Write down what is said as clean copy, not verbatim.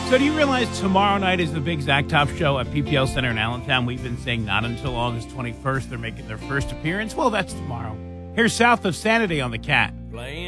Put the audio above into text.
So do you realize tomorrow night is the big Zach Top show at PPL Center in Allentown? We've been saying not until August 21st. They're making their first appearance. Well, that's tomorrow. Here's South of Sanity on the Cat.